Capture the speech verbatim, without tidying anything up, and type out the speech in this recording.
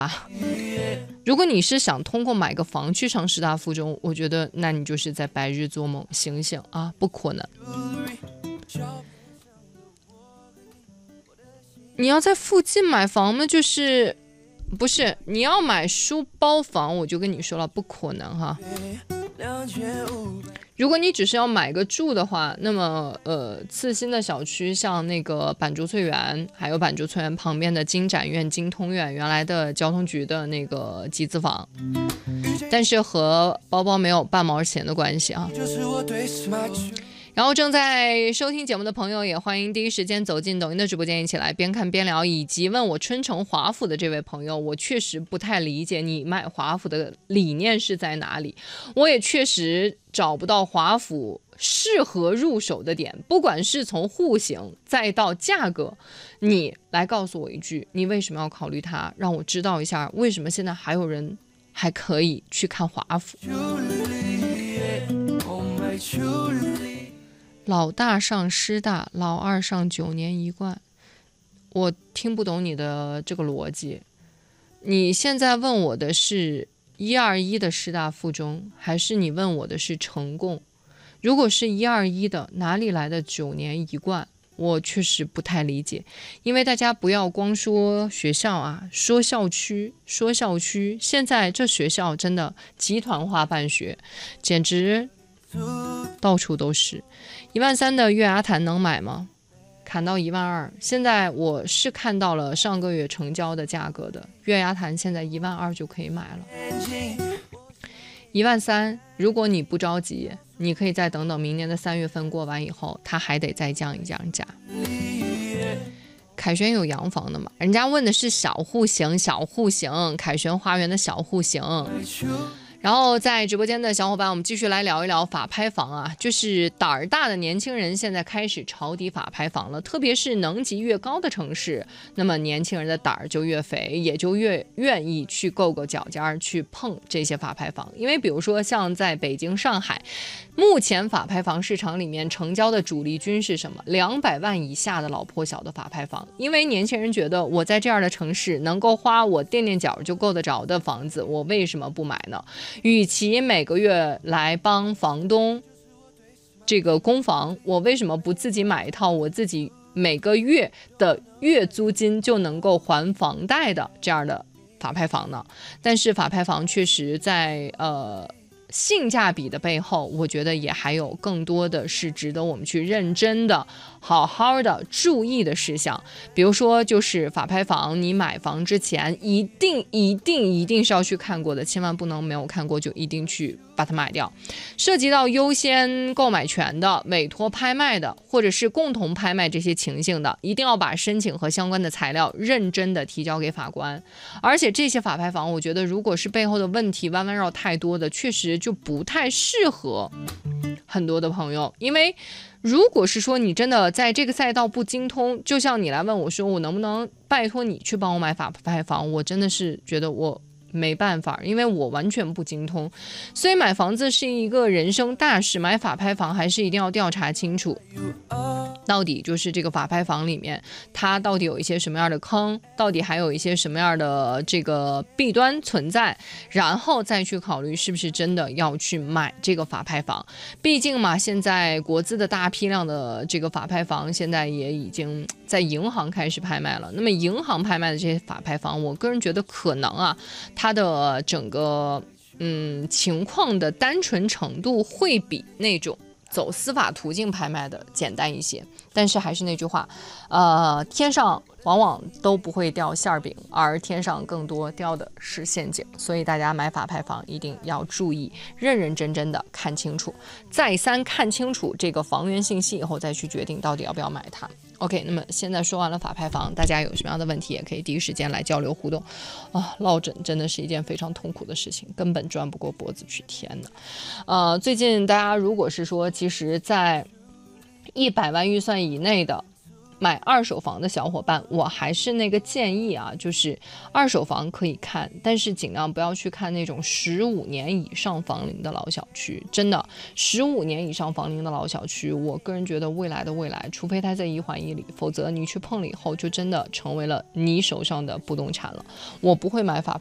如果你是想通过买个房去上师大附中，我觉得那你就是在白日做梦，醒醒啊，不可能。你要在附近买房吗？就是不是你要买书包房，我就跟你说了，不可能哈。如果你只是要买个住的话，那么呃，次新的小区像那个板竹翠园，还有板竹翠园旁边的金展苑、金通苑，原来的交通局的那个集资房，但是和包包没有半毛钱的关系啊。然后正在收听节目的朋友也欢迎第一时间走进抖音的直播间一起来边看边聊，以及问我春城华府的这位朋友，我确实不太理解你买华府的理念是在哪里，我也确实找不到华府适合入手的点，不管是从户型再到价格，你来告诉我一句，你为什么要考虑它，让我知道一下为什么现在还有人还可以去看华府。老大上师大，老二上九年一贯，我听不懂你的这个逻辑。你现在问我的是一二一的师大附中，还是你问我的是成贡？如果是一二一的，哪里来的九年一贯？我确实不太理解，因为大家不要光说学校啊，说校区，说校区，现在这学校真的集团化办学，简直到处都是。一万三的月牙潭能买吗？砍到一万二，现在我是看到了上个月成交的价格的，月牙潭现在一万二就可以买了。一万三，如果你不着急，你可以再等等明年的三月份过完以后，它还得再降一降价。凯旋有洋房的吗？人家问的是小户型，小户型，凯旋花园的小户型。然后在直播间的小伙伴，我们继续来聊一聊法拍房啊，就是胆儿大的年轻人现在开始抄底法拍房了，特别是能级越高的城市，那么年轻人的胆儿就越肥，也就越愿意去够够脚尖去碰这些法拍房。因为比如说像在北京、上海，目前法拍房市场里面成交的主力军是什么？两百万以下的老破小的法拍房，因为年轻人觉得我在这样的城市能够花我垫垫脚就够得着的房子，我为什么不买呢？与其每个月来帮房东这个供房，我为什么不自己买一套我自己每个月的月租金就能够还房贷的这样的法拍房呢？但是法拍房确实在呃性价比的背后，我觉得也还有更多的是值得我们去认真的好好的注意的事项。比如说就是法拍房，你买房之前一定一定一定是要去看过的，千万不能没有看过就一定去把它买掉。涉及到优先购买权的、委托拍卖的，或者是共同拍卖这些情形的，一定要把申请和相关的材料认真的提交给法官。而且这些法拍房，我觉得如果是背后的问题弯弯绕太多的，确实就不太适合很多的朋友。因为如果是说你真的在这个赛道不精通，就像你来问我说我能不能拜托你去帮我买法拍房，我真的是觉得我没办法，因为我完全不精通。所以买房子是一个人生大事，买法拍房还是一定要调查清楚，到底就是这个法拍房里面它到底有一些什么样的坑，到底还有一些什么样的这个弊端存在，然后再去考虑是不是真的要去买这个法拍房。毕竟嘛，现在国资的大批量的这个法拍房现在也已经在银行开始拍卖了，那么银行拍卖的这些法拍房，我个人觉得可能啊它的整个嗯情况的单纯程度会比那种走司法途径拍卖的简单一些。但是还是那句话，呃，天上往往都不会掉馅饼，而天上更多掉的是陷阱。所以大家买法拍房一定要注意，认认真真的看清楚，再三看清楚这个房源信息以后，再去决定到底要不要买它。OK， 那么现在说完了法拍房，大家有什么样的问题也可以第一时间来交流互动啊！落枕真的是一件非常痛苦的事情，根本转不过脖子去，天哪！呃，最近大家如果是说，其实在一百万预算以内的买二手房的小伙伴，我还是那个建议啊，就是二手房可以看，但是尽量不要去看那种十五年以上房龄的老小区。真的，十五年以上房龄的老小区，我个人觉得未来的未来，除非它在一环以里，否则你去碰了以后，就真的成为了你手上的不动产了。我不会买法